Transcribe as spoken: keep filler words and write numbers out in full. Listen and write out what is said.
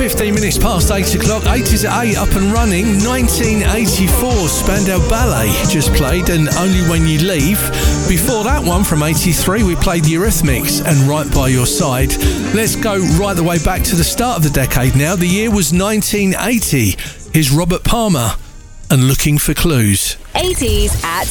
fifteen minutes past eight o'clock. eighties at eight, up and running. nineteen eighty-four, Spandau Ballet just played, and Only When You Leave. Before that one, from eighty-three, we played the Eurythmics and Right By Your Side. Let's go right the way back to the start of the decade now. The year was nineteen eighty. Here's Robert Palmer and Looking for Clues. eighties at